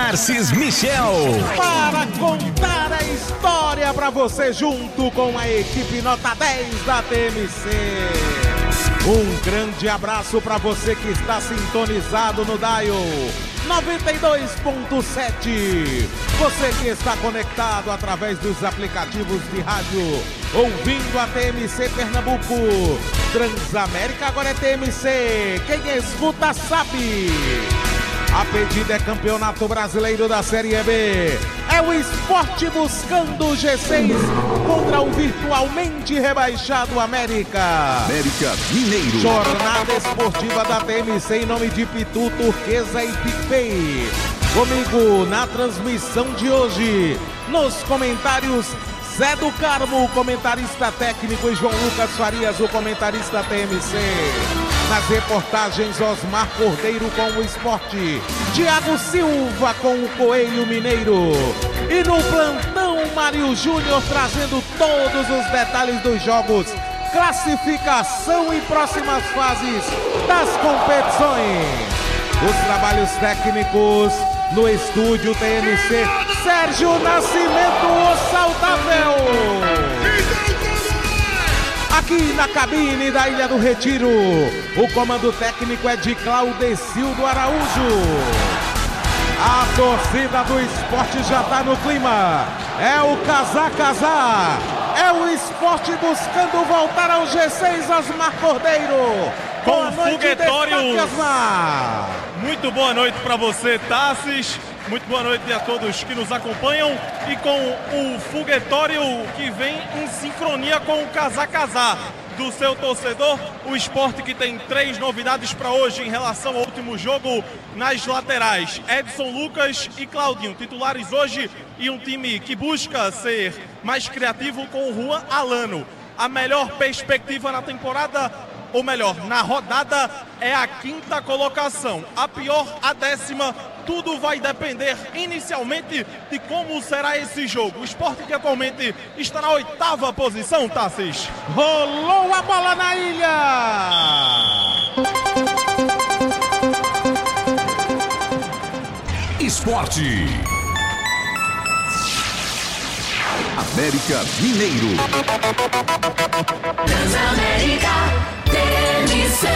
Tarsis Michel. Para contar a história para você junto com a equipe nota 10 da TMC. Um grande abraço para você que está sintonizado no Dial 92.7. Você que está conectado através dos aplicativos de rádio, ouvindo a TMC Pernambuco. Transamérica agora é TMC. Quem escuta sabe. A pedida é Campeonato Brasileiro da Série B. É o Sport buscando o G6 contra o virtualmente rebaixado América. América Mineiro. Jornada esportiva da TMC em nome de Pitu, Turquesa e PicPay. Comigo na transmissão de hoje, nos comentários, Zé do Carmo, o comentarista técnico, e João Lucas Farias, o comentarista TMC. Nas reportagens, Osmar Cordeiro com o esporte, Thiago Silva com o Coelho Mineiro. E no plantão, Mário Júnior trazendo todos os detalhes dos jogos, classificação e próximas fases das competições. Os trabalhos técnicos no estúdio TMC, Sérgio Nascimento, o saudável. Aqui na cabine da Ilha do Retiro, o comando técnico é de Claudecildo Araújo. A torcida do esporte já está no clima. É o Casá. É o esporte buscando voltar ao G6, Osmar Cordeiro. Com foguetório. Osmar. Muito boa noite para você, Tarsis. Muito boa noite a todos que nos acompanham. E com o foguetório que vem em sincronia com o Casá do seu torcedor, o esporte que tem 3 novidades para hoje em relação ao último jogo nas laterais. Edson Lucas e Claudinho, titulares hoje, e um time que busca ser mais criativo com o Juan Alano. A melhor perspectiva na temporada, ou melhor, na rodada, é a 5ª colocação. A pior, a 10ª. Tudo vai depender inicialmente de como será esse jogo. O esporte que atualmente está na 8ª posição, Tassis. Rolou a bola na ilha! Esporte. América Mineiro. Transamérica TMC.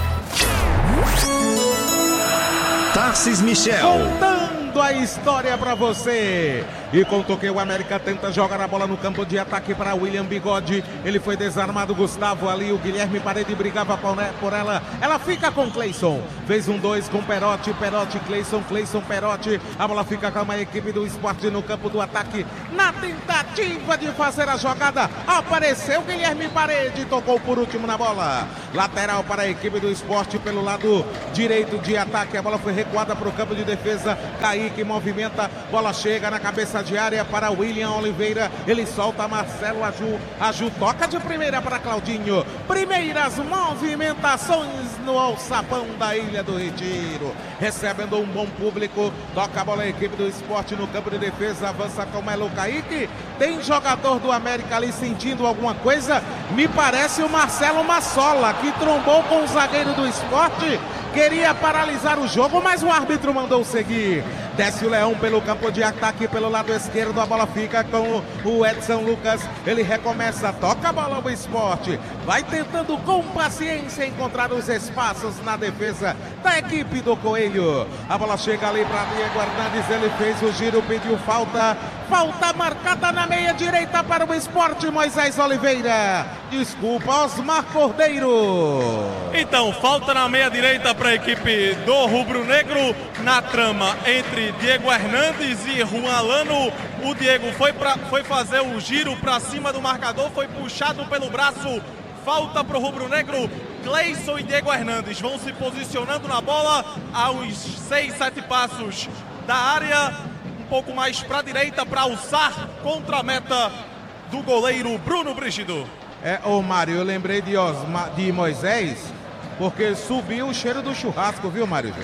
Tarsis Michel. Contando a história pra você. E com o toque, o América tenta jogar a bola no campo de ataque para William Bigode. Ele foi desarmado, Gustavo ali, o Guilherme Parede brigava por ela. Ela fica com Cleison. Fez 1-2 com Perotti, Cleison, Perotti. A bola fica com a equipe do esporte no campo do ataque. Na tentativa de fazer a jogada, apareceu Guilherme Parede, tocou por último na bola. Lateral para a equipe do esporte pelo lado direito de ataque. A bola foi recuada para o campo de defesa. Kaique movimenta, bola chega na cabeça de área para William Oliveira. Ele solta Marcelo Aju toca de primeira para Claudinho. Primeiras movimentações no alçapão da Ilha do Retiro. Recebendo um bom público. Toca a bola a equipe do esporte no campo de defesa. Avança com Melo Kaique. Tem jogador do América ali sentindo alguma coisa. Me parece o Marcelo Massola, que trombou com o zagueiro do esporte. Queria paralisar o jogo, mas o árbitro mandou seguir. Desce o Leão pelo campo de ataque, pelo lado esquerdo. A bola fica com o Edson Lucas. Ele recomeça, toca a bola ao esporte. Vai tentando com paciência encontrar os espaços na defesa da equipe do Coelho. A bola chega ali para Diego Hernandes. Ele fez o giro, pediu falta. Falta marcada na meia direita para o esporte, Moisés Oliveira. Desculpa, Osmar Cordeiro. Então, falta na meia direita para a equipe do Rubro Negro. Na trama entre Diego Hernandes e Juan Alano. O Diego foi fazer o giro para cima do marcador, foi puxado pelo braço. Falta para o Rubro Negro. Cleison e Diego Hernandes vão se posicionando na bola aos 6, 7 passos da área. Um pouco mais para a direita para alçar contra a meta do goleiro Bruno Brígido. Ô Mário, eu lembrei de Moisés, porque subiu o cheiro do churrasco, viu, Mário?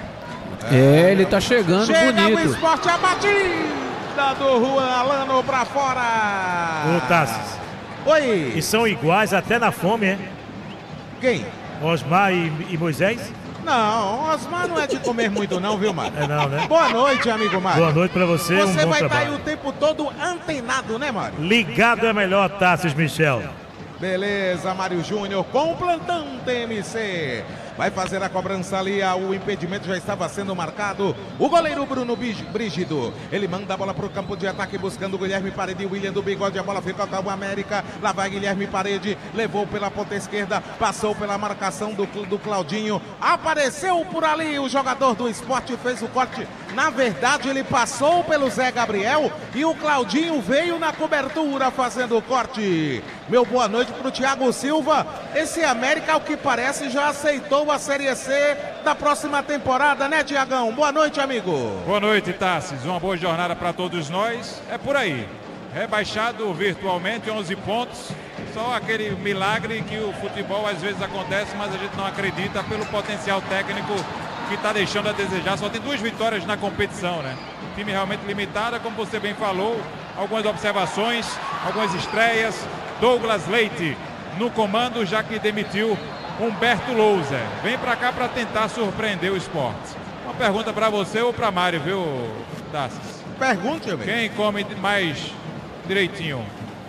Ele tá chegando chega bonito. O esporte, a batida do Juan Alano pra fora. Ô, Tassis. Oi. E são iguais até na fome, hein? Quem? Osmar e Moisés? Não, Osmar não é de comer muito não, viu, Mário? É não, né? Boa noite, amigo Mário. Boa noite pra você, um Você bom vai estar aí trabalho. o tempo todo antenado, né, Mário? Ligado é melhor, Tarcísio Michel. Beleza, Mário Júnior com o plantão TMC. Vai fazer a cobrança ali, o impedimento já estava sendo marcado. O goleiro Bruno Brígido, ele manda a bola para o campo de ataque buscando o Guilherme Parede e William do Bigode. A bola fica com o América, lá vai Guilherme Parede, levou pela ponta esquerda, passou pela marcação do Claudinho. Apareceu por ali o jogador do Sport, fez o corte. Na verdade, ele passou pelo Zé Gabriel e o Claudinho veio na cobertura fazendo o corte. Meu boa noite para o Thiago Silva. Esse América, ao que parece, já aceitou a Série C da próxima temporada, né, Tiagão? Boa noite, amigo. Boa noite, Tarcísio. Uma boa jornada para todos nós. É por aí. Rebaixado virtualmente, 11 pontos. Só aquele milagre que o futebol às vezes acontece, mas a gente não acredita pelo potencial técnico que está deixando a desejar. Só tem 2 vitórias na competição, né? Time realmente limitado, como você bem falou. Algumas observações, algumas estreias. Douglas Leite no comando, já que demitiu Humberto Louser. Vem para cá para tentar surpreender o Sport. Uma pergunta para você ou para Mário, viu, Tassis? Pergunte, amigo. Quem come mais direitinho?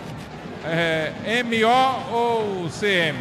MO ou CM?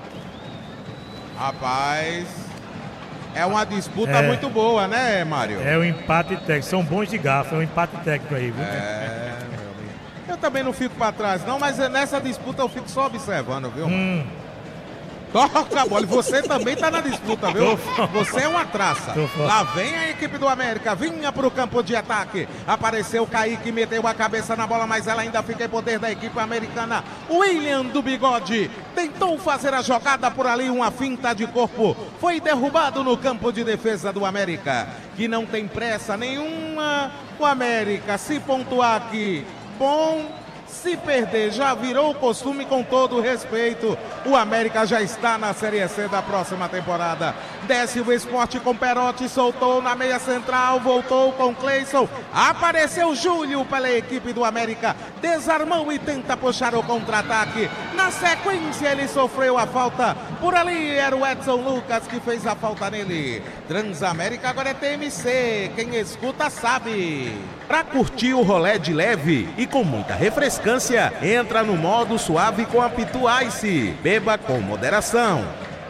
Rapaz, é uma disputa muito boa, né, Mário? É o empate técnico. São bons de garfo, é um empate técnico aí, viu? Eu também não fico para trás, não, mas nessa disputa eu fico só observando, viu? Toca a bola. Você também tá na disputa, viu? Você é uma traça. Lá vem a equipe do América. Vinha pro campo de ataque. Apareceu o Kaique, meteu a cabeça na bola, mas ela ainda fica em poder da equipe americana. William do Bigode tentou fazer a jogada por ali, uma finta de corpo. Foi derrubado no campo de defesa do América, que não tem pressa nenhuma. O América, se pontuar aqui, bom. Se perder, já virou o costume, com todo o respeito. O América já está na Série C da próxima temporada. Desce o Sport com Perotti, soltou na meia central, voltou com Cleison. Apareceu Júlio pela equipe do América. Desarmou e tenta puxar o contra-ataque. Na sequência, ele sofreu a falta. Por ali era o Edson Lucas que fez a falta nele. Transamérica agora é TMC. Quem escuta sabe. Para curtir o rolê de leve e com muita refrescância, entra no modo suave com a Pitu Ice. Beba com moderação.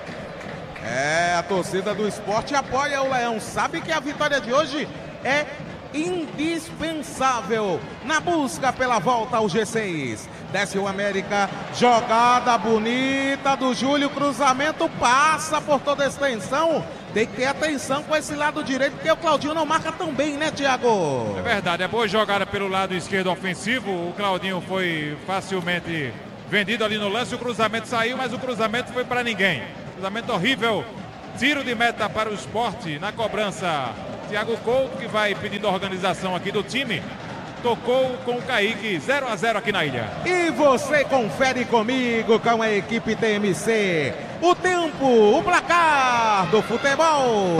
A torcida do Sport apoia o Leão. Sabe que a vitória de hoje é indispensável na busca pela volta ao G6. Desce o América, jogada bonita do Júlio, cruzamento, passa por toda a extensão. Tem que ter atenção com esse lado direito, porque o Claudinho não marca tão bem, né, Thiago? É verdade, é boa jogada pelo lado esquerdo ofensivo. O Claudinho foi facilmente vendido ali no lance. O cruzamento saiu, mas o cruzamento foi para ninguém. Cruzamento horrível. Tiro de meta para o Sport na cobrança. Thiago Couto, que vai pedindo a organização aqui do time. Tocou com o Kaique, 0-0 aqui na ilha. E você confere comigo com a equipe TMC. O tempo, o placar do futebol.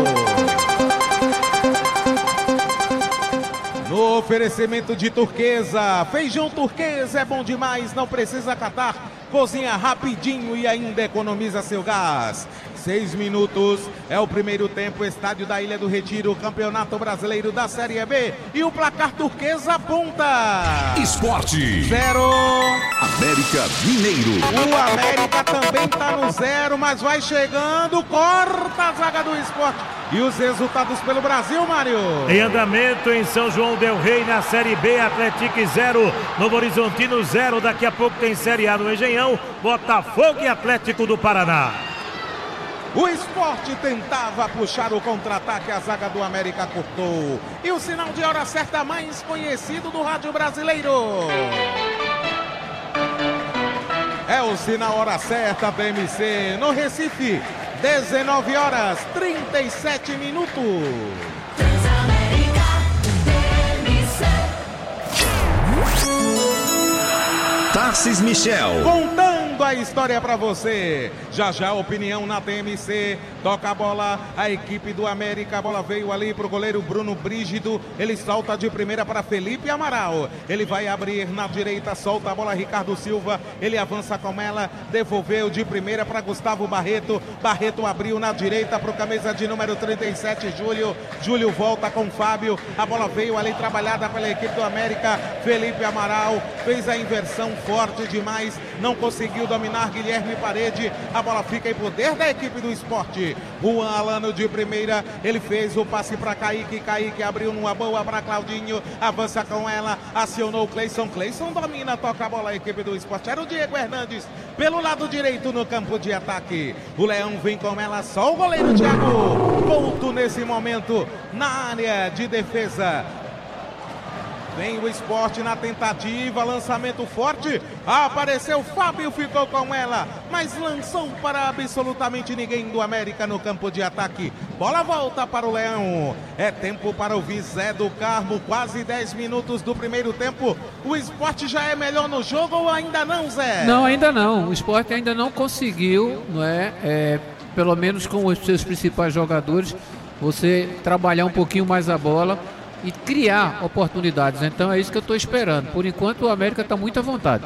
No oferecimento de Turquesa. Feijão Turquesa é bom demais, não precisa catar. Cozinha rapidinho e ainda economiza seu gás. 6 minutos, é o primeiro tempo, estádio da Ilha do Retiro, Campeonato Brasileiro da Série B. E o placar Turquesa aponta. Esporte. 0. América Mineiro. O América também tá no 0, mas vai chegando, corta a zaga do Sport. E os resultados pelo Brasil, Mário? Em andamento em São João del Rei, na Série B, Atlético 0, Novo Horizontino 0, daqui a pouco tem Série A no Engenhão, Botafogo e Atlético do Paraná. O Sport tentava puxar o contra-ataque, a zaga do América cortou. E o sinal de hora certa mais conhecido do rádio brasileiro. É o sinal hora certa, TMC, no Recife, 19 horas 37 minutos. Transamérica, TMC. Tarcísio Michel. Contando a história pra você. Já já opinião na TMC. Toca a bola, a equipe do América. A bola veio ali para o goleiro Bruno Brígido. Ele solta de primeira para Felipe Amaral. Ele vai abrir na direita, solta a bola Ricardo Silva. Ele avança com ela, devolveu de primeira para Gustavo Barreto. Barreto abriu na direita para o camisa de número 37, Júlio. Júlio volta com Fábio. A bola veio ali trabalhada pela equipe do América. Felipe Amaral fez a inversão forte demais. Não conseguiu dominar Guilherme Parede. A bola fica em poder da equipe do Sport. Juan Alano de primeira, ele fez o passe para Kaique, Kaique abriu numa boa para Claudinho, avança com ela, acionou Cleison, Cleison domina, toca a bola a equipe do Sport, era o Diego Hernandes, pelo lado direito no campo de ataque, o Leão vem com ela, só o goleiro Thiago Couto nesse momento, na área de defesa. Vem o Sport na tentativa, lançamento forte, apareceu Fábio, ficou com ela, mas lançou para absolutamente ninguém do América no campo de ataque. Bola volta para o Leão, é tempo para o Zé do Carmo, quase 10 minutos do primeiro tempo. O Sport já é melhor no jogo ou ainda não, Zé? Não, ainda não, o Sport ainda não conseguiu, não é, pelo menos com os seus principais jogadores, você trabalhar um pouquinho mais a bola e criar oportunidades. Então é isso que eu estou esperando. Por enquanto o América está muito à vontade.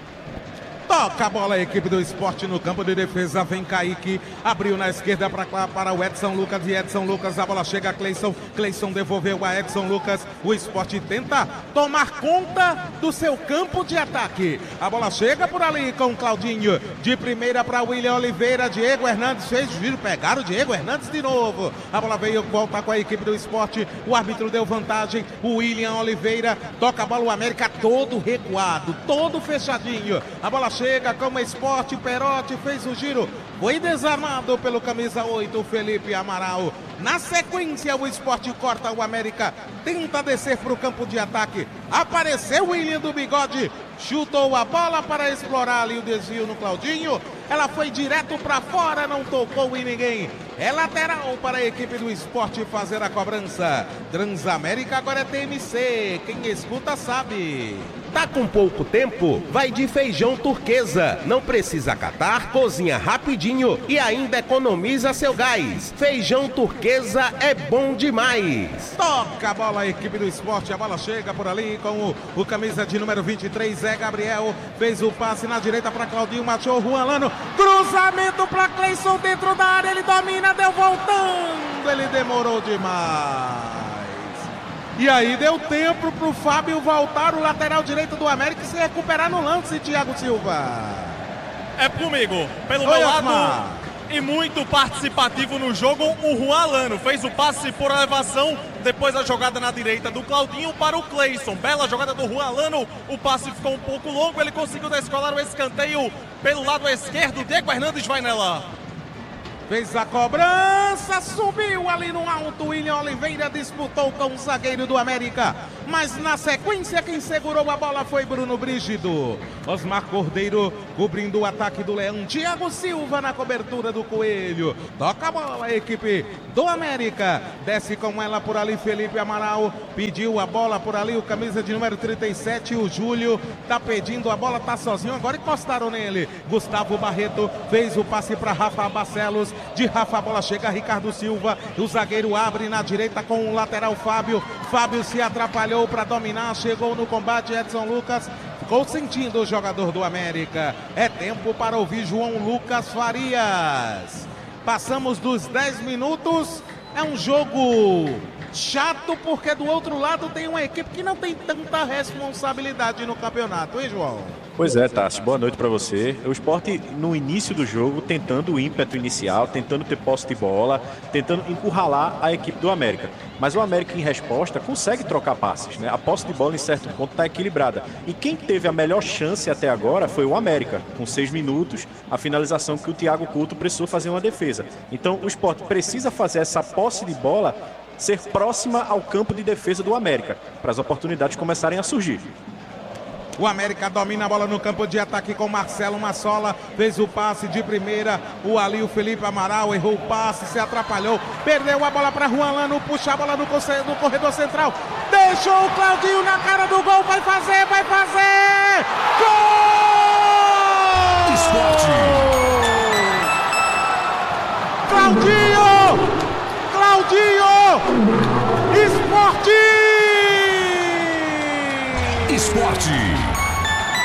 Toca a bola a equipe do Sport no campo de defesa, vem Kaique, abriu na esquerda para o Edson Lucas, e Edson Lucas, a bola chega a Cleison, Cleison devolveu a Edson Lucas, o Sport tenta tomar conta do seu campo de ataque, a bola chega por ali com Claudinho, de primeira para William Oliveira, Diego Hernandes fez o giro, pegaram o Diego Hernandes de novo, a bola veio, volta com a equipe do Sport, o árbitro deu vantagem, o William Oliveira, toca a bola, o América todo recuado, todo fechadinho, a bola chega como Sport, Perotti fez o giro, foi desarmado pelo camisa 8, Felipe Amaral. Na sequência, o Sport corta o América, tenta descer para o campo de ataque, apareceu o William do Bigode, chutou a bola para explorar ali o desvio no Claudinho, ela foi direto para fora, não tocou em ninguém. É lateral para a equipe do Sport fazer a cobrança. Transamérica agora é TMC, quem escuta sabe. Tá com pouco tempo? Vai de Feijão Turquesa. Não precisa catar, cozinha rapidinho e ainda economiza seu gás. Feijão Turquesa é bom demais. Toca a bola a equipe do Sport, a bola chega por ali com o camisa de número 23, Zé Gabriel, fez o passe na direita para Claudinho, matou Juan Alano, cruzamento para Cleison dentro da área, ele domina, deu voltando, ele demorou demais. E aí deu tempo para o Fábio voltar, o lateral direito do América, e se recuperar no lance, Thiago Silva. É comigo, pelo meu lado, e muito participativo no jogo, o Juan Alano fez o passe por elevação, depois a jogada na direita do Claudinho para o Cleison, bela jogada do Juan Alano, o passe ficou um pouco longo, ele conseguiu descolar o escanteio pelo lado esquerdo, Diego Hernandes vai nela. Fez a cobrança, subiu ali no alto, William Oliveira disputou com o zagueiro do América, mas na sequência quem segurou a bola foi Bruno Brígido. Osmar Cordeiro cobrindo o ataque do Leão, Thiago Silva na cobertura do Coelho, toca a bola a equipe do América, desce com ela por ali Felipe Amaral, pediu a bola por ali o camisa de número 37, o Júlio, tá pedindo a bola, tá sozinho, agora encostaram nele, Gustavo Barreto fez o passe para Rafa Barcelos, de Rafa a bola chega a Ricardo Silva, o zagueiro abre na direita com o lateral Fábio, Fábio se atrapalhou para dominar, chegou no combate Edson Lucas, ficou sentindo o jogador do América, é tempo para ouvir João Lucas Farias. Passamos dos 10 minutos, é um jogo chato porque do outro lado tem uma equipe que não tem tanta responsabilidade no campeonato, hein, João? Pois é, Tassi, boa noite para você. O Sport no início do jogo tentando o ímpeto inicial, tentando ter posse de bola, tentando encurralar a equipe do América. Mas o América em resposta consegue trocar passes, né? A posse de bola em certo ponto está equilibrada. E quem teve a melhor chance até agora foi o América, com 6 minutos, a finalização que o Thiago Couto precisou fazer uma defesa. Então o Sport precisa fazer essa posse de bola ser próxima ao campo de defesa do América, para as oportunidades começarem a surgir. O América domina a bola no campo de ataque com Marcelo Massola, fez o passe de primeira, o Felipe Amaral errou o passe, se atrapalhou, perdeu a bola para Juan Alano, puxa a bola no corredor central, deixou o Claudinho na cara do gol, vai fazer! Gol! Esporte! Claudinho! esporte.